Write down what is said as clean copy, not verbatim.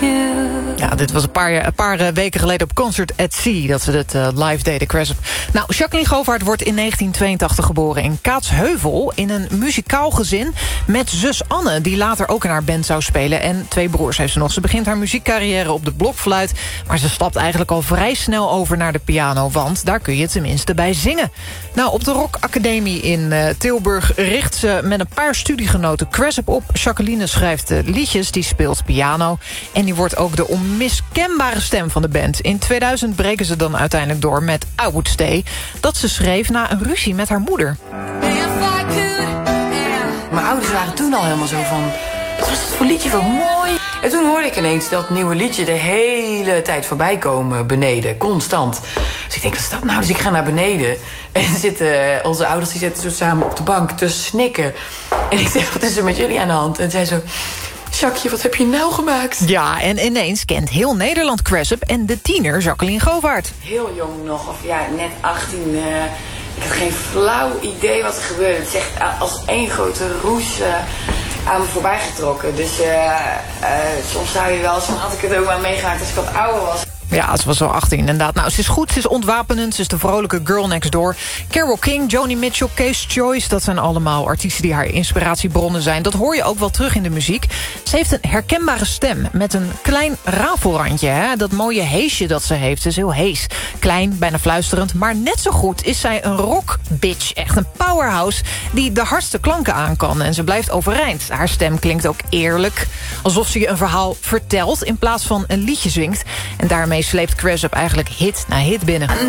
Ja, dit was een paar weken geleden op Concert at Sea... dat ze dit live deden, Cresp. Nou, Jacqueline Govaert wordt in 1982 geboren in Kaatsheuvel... in een muzikaal gezin met zus Anne... die later ook in haar band zou spelen. En 2 broers heeft ze nog. Ze begint haar muziekcarrière op de blokfluit... maar ze stapt eigenlijk al vrij snel over naar de piano... want daar kun je tenminste bij zingen. Nou, op de Rock Academie in Tilburg richt ze met een paar studiegenoten Cresp op. Jacqueline schrijft liedjes, die speelt piano... en die wordt ook de onmiskenbare stem van de band. In 2000 breken ze dan uiteindelijk door met I Would Stay... dat ze schreef na een ruzie met haar moeder. Mijn ouders waren toen al helemaal zo van... wat was het voor liedje, wat mooi. En toen hoorde ik ineens dat nieuwe liedje de hele tijd voorbij komen beneden, constant. Dus ik denk, wat is dat nou? Dus ik ga naar beneden. En onze ouders die zitten zo samen op de bank te snikken. En ik zeg, wat is er met jullie aan de hand? En zij zo... Jacqueline, wat heb je nou gemaakt? Ja, en ineens kent heel Nederland Cresp en de tiener Jacqueline Govaert. Heel jong nog, of ja, net 18. Ik had geen flauw idee wat er gebeurde. Het is echt als één grote roes aan me voorbij getrokken. Dus soms zou je wel eens, had ik het ook maar meegemaakt als ik wat ouder was. Ja, ze was zo 18 inderdaad. Nou, ze is goed, ze is ontwapenend, ze is de vrolijke girl next door. Carole King, Joni Mitchell, Case Choice... dat zijn allemaal artiesten die haar inspiratiebronnen zijn. Dat hoor je ook wel terug in de muziek. Ze heeft een herkenbare stem met een klein rafelrandje. Hè? Dat mooie heesje dat ze heeft, ze is heel hees. Klein, bijna fluisterend, maar net zo goed is zij een rockbitch. Echt een powerhouse die de hardste klanken aan kan. En ze blijft overeind. Haar stem klinkt ook eerlijk. Alsof ze je een verhaal vertelt in plaats van een liedje zingt. En daarmee sleept Cresp eigenlijk hit na hit binnen.